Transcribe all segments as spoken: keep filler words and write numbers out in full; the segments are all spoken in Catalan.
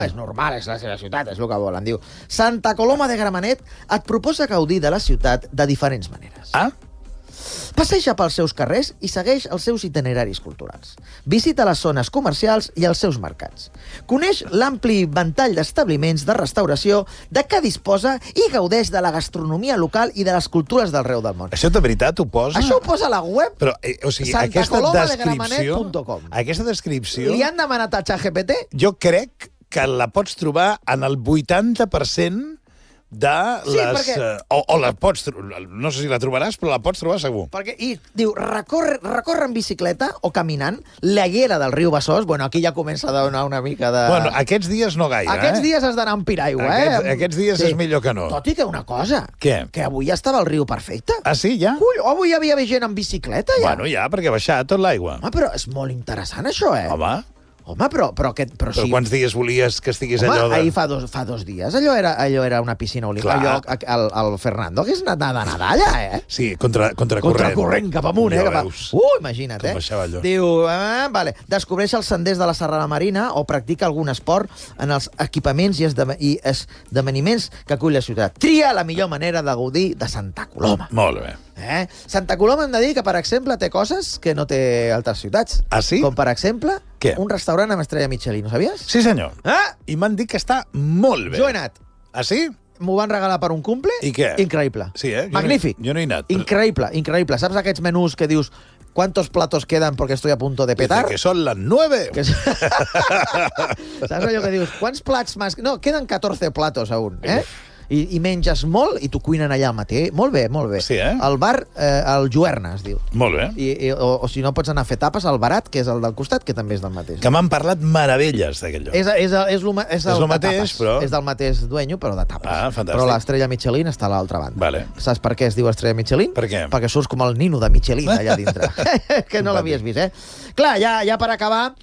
És normal, és la seva ciutat, és el que volen. Diu, Santa Coloma de Gramenet et proposa gaudir de la ciutat de diferents maneres. Ah? Passeja pels seus carrers i segueix els seus itineraris culturals. Visita les zones comercials i els seus mercats. Coneix l'ampli ventall d'establiments de restauració de què disposa i gaudeix de la gastronomia local i de les cultures del arreu del món. Això de veritat ho posa? Això ho posa a la web Però, eh, o sigui, aquesta descripció... santacoloma de gramenet punt com. Aquesta descripció... Li han demanat a ChatGPT? Jo crec que la pots trobar en el vuitanta per cent de Sí, les... perquè- eh, O, o la pots... tro- No sé si la trobaràs, però la pots trobar segur. Perquè, i diu, recorre, recorre en bicicleta o caminant la llera del riu Besòs. Bueno, aquí ja comença a donar una mica de... Bueno, aquests dies no gaire, Aquests eh? dies has d'anar amb piraigua, Aquests- eh? aquests dies és millor que no. Tot i que una cosa... Què? Que avui ja estava el riu perfecte. Ah, sí, ja? Ull, avui hi havia gent en bicicleta, ja. Bueno, ja, perquè ha baixat tot l'aigua. Home, però és molt interessant, això, eh? Home, Home, però, però, aquest, però, però sí... quants dies volies que estigués Home, allò de... ahir fa dos, fa dos dies allò era, allò era una piscina olímpica. Clar. Allò, el, el Fernando hagués anat a nedar allà, eh? Sí, contra, contracorrent. Contracorrent cap amunt, eh? Ja Cap a... veus. Uh, imagina't, Com eh? baixava allò. Diu, eh, vale, descobreix els senders de la Serrana Marina o practica algun esport en els equipaments i, esdeve i esdeveniments que acull la ciutat. Tria la millor manera de gaudir de Santa Coloma. Molt bé. Eh? Santa Coloma hem de dir que, per exemple, té coses que no té altres ciutats. Ah, sí? Com, per exemple, Què? un restaurant amb estrella Michelin, ho sabies? Sí, senyor. Ah! I m'han dit que està molt bé. Jo he anat. Ah, sí? M'ho van regalar per un cumple. I què? Increïble. Sí, eh? Jo Magnífic. No, jo no he anat. Però... Increïble, increïble. Saps aquests menús que dius ¿cuántos platos quedan porque estoy a punto de petar? Dice que son las nueve. Que... Saps allò que dius? Quants plats més? No, queden catorze platos aún, eh? I, i menges molt i t'ho cuinen allà al matí. Molt bé, molt bé. Sí, eh? El bar, eh, el Juerna, es diu. Molt bé. I, i, o, o si no pots anar a fer tapes al Barat, que és el del costat, que també és del mateix. Que m'han parlat meravelles d'aquell lloc. És, és, és, lo, és, És lo de mateix, tapes. però- És del mateix dueño, però de tapes. Ah, fantàstic. Però l'estrella Michelin està a l'altra banda. Vale. Saps per què es diu estrella Michelin? Per què? Perquè surts com el nino de Michelin allà dintre. Que no l'havies vist, eh? Clar, ja, ja per acabar...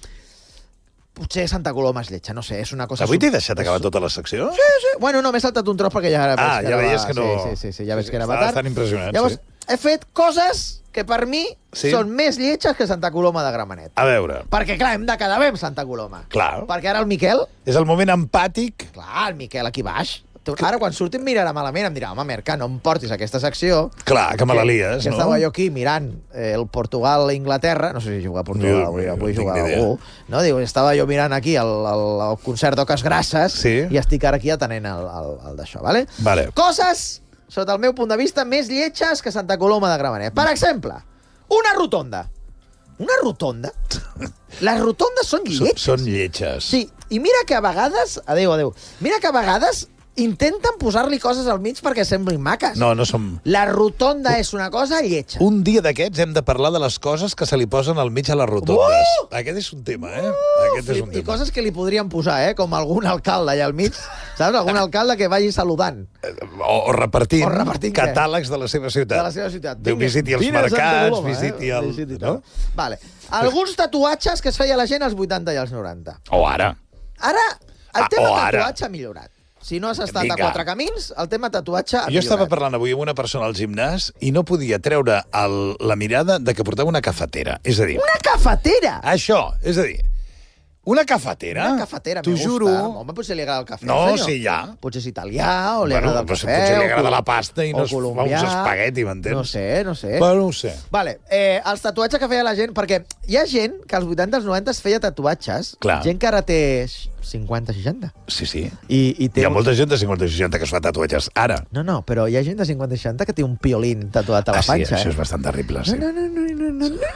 Potser Santa Coloma és lletja, no sé, és una cosa... Avui sub- t'he deixat acabar tota la secció? Sí, sí. Bueno, no, m'he saltat un tros perquè ja... Ah, veig ja era- veies que no... Sí, sí, sí, ja veig que era Estava tard. bastant impressionat, Llavors, sí. he fet coses que per mi Sí? són més lletges que Santa Coloma de Gramenet. A veure, Perquè, clar, hem de quedar bé amb Santa Coloma. clar. Perquè ara el Miquel... És el moment empàtic. Clar, el Miquel aquí baix. Tu- Ara, quan surti, em mirarà malament, em dirà, home, Merca, no em portis a aquesta secció. Clar, que me la lies, que no? estava jo aquí mirant eh, el Portugal-Inglaterra, no sé si jugar a Portugal, Jo- avui, jo avui no jugar tinc ni idea. algú. No? Diu, estava jo mirant aquí el, el, el concert d'Oques Grasses Sí. i estic ara aquí atenent el, el, el d'això, vale? Vale. Coses, sota el meu punt de vista, més lletges que Santa Coloma de Gramenet. Per exemple, una rotonda. Una rotonda? Les rotondes són Són, lletges. són lletges. Sí, i mira que a vegades... Adéu, adéu. Mira que a vegades intenten posar-li coses al mig perquè semblin maques. No, no som... La rotonda és una cosa lletja. Un dia d'aquests hem de parlar de les coses que se li posen al mig a les rotondes. Uh! Aquest és un tema, eh? Aquest és un I tema. coses que li podrien posar, eh? Com algun alcalde allà al mig. Saps? Algun alcalde que vagi saludant. O, o repartint, O repartint què? catàlegs de la seva ciutat. De la seva ciutat. Diu, visiti els Vine a Santa mercats, Coloma, visiti eh? el... Visiti no? tot. Vale. Alguns tatuatges que es feia la gent als vuitanta i als noranta. O ara. Ara, el Ah, tema o ara. tatuatge ha millorat. Si no has estat Vinga. a quatre camins, el tema tatuatge ha Jo millorat. estava parlant avui amb una persona al gimnàs i no podia treure el, la mirada de que portava una cafetera. És a dir, Una cafetera! això, és a dir, una cafetera, Una cafetera, t'ho me gusta. juro... Home, potser li agrada el cafè, No, al senyor. sí, ja. Potser és italià, o li Bueno, agrada el potser- cafè... potser li o agrada col- la pasta i no o es fa uns colombià. espagueti, m'entens? No sé, no sé. Bueno, no ho sé. Vale, eh, els tatuatges que feia la gent, perquè hi ha gent que als vuitanta, als noranta es feia tatuatges, Clar. gent que ara té cinquanta, seixanta. Sí, sí. I, i té Hi ha un- molta gent de cinquanta i seixanta que es fa tatuatges ara. No, no, però hi ha gent de cinquanta i seixanta que té un piolín tatuat a la Ah, sí, panxa. això eh? és bastant terrible, sí. No, no, no, no, no, no.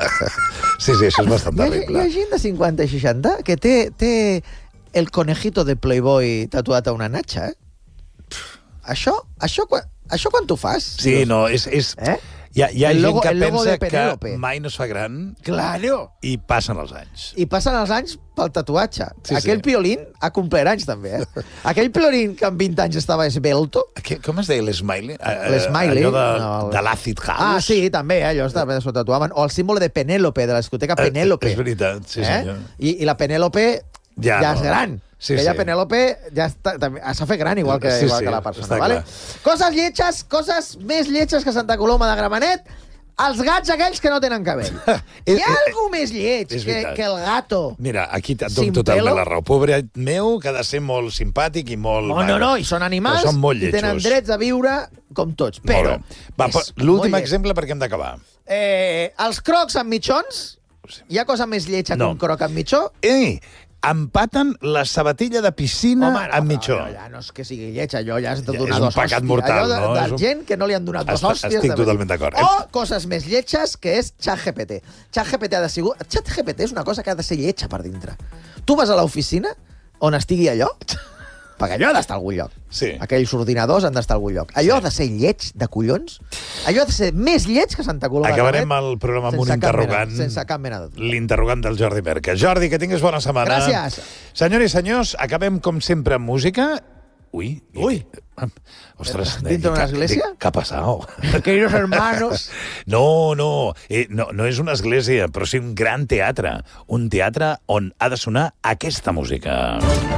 Sí, sí, això és bastant Hi ha, hi terrible. ha gent de cinquanta i seixanta que té, té el conejito de Playboy tatuat a una natxa, eh? Això, això, quan, això quan t'ho fas? Sí, no, és... és... Eh? Hi ha, hi ha El gent logo- que el logo pensa de Penélope. que mai no es fa gran Claro! i passen els anys. I passen els anys pel tatuatge. Sí, Aquell sí. piolín ha complert anys, també, eh? Aquell piolín que amb vint anys estava esbelto. Que, com es deia l'Smiley? Eh, L'Smiley, Allò de, no, el- de l'Acid House. Ah, sí, també, eh? Allò també s'ho tatuaven. O el símbol de Penélope, de la discoteca Penélope. Eh, és veritat, sí, eh? senyor. I, I la Penélope ja, Ja ja no. és gran. Sí, Aquella sí. Penélope ja està, també, s'ha fet gran, igual que, Sí, igual sí, que la persona. està Vale? clar. Coses lletges, coses més lletges que Santa Coloma de Gramenet. Els gats aquells que no tenen cabell. Hi ha algú més lleig que, que el gato. Mira, aquí et dono totalment la raó. Pobre meu, que ha de ser molt simpàtic i molt... No, no, no, i són animals són molt i tenen drets a viure com tots. Però l'últim exemple perquè hem d'acabar. Eh, els crocs amb mitjons, hi ha cosa més lletja no. que un croc amb mitjó? Eh, empaten la sabatilla de piscina Home, no, amb mitjó. Allò ja no és que sigui lleig, allò ja has de donar ja, dos hòsties. És un pecat mortal, allò de, no? de un... gent que no li han donat dos hòsties. Estic totalment d'acord. O coses més lletges, que és ChatGPT. ChatGPT ha de ser... ChatGPT és una cosa que ha de ser lletja per dintre. Tu vas a l'oficina on estigui allò, perquè allò ha d'estar a algun lloc. Sí. Aquells ordinadors han d'estar a algun lloc. Allò sí. ha de ser lleig de collons. Allò ha de ser més lleig que Santa Coloma. Acabarem el programa amb un interrogant. Mena, sense cap mena de dubte. L'interrogant del Jordi Merca. Jordi, que tinguis bona setmana. Gràcies. Senyores i senyors, acabem com sempre amb música. Ui. Ui. Ostres. Dintre d'una església? Què ha passat? Queridos hermanos. No, no, eh, no. No és una església, però sí un gran teatre. Un teatre on ha de sonar aquesta música.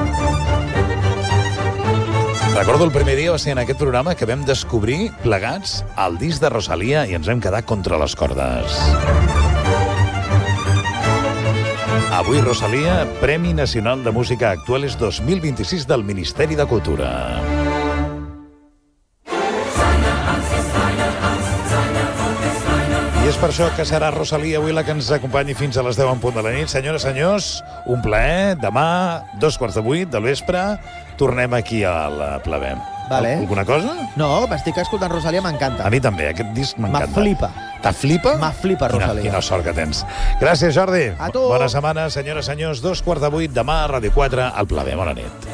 Recordo el primer dia va ser en aquest programa que vam descobrir plegats el disc de Rosalía i ens vam quedar contra les cordes. Avui Rosalía, Premi Nacional de Música Actuales dos mil vint-i-sis del Ministeri de Cultura. I és per això que serà Rosalía avui la que ens acompanyi fins a les deu en punt de la nit. Senyores, senyors, un plaer. Demà, dos quarts de vuit del vespre, tornem aquí a la Plebem. Vale. Alguna cosa? No, m'estic escoltant Rosalía, m'encanta. A mi també, aquest disc m'encanta. M'aflipa. T'aflipa? M'aflipa, Rosalía. Quina, quina sort que tens. Gràcies, Jordi. A tu. Bona setmana, senyores, senyors. Dos quarts de vuit, demà a Ràdio quatre, al Plebem. Bona nit.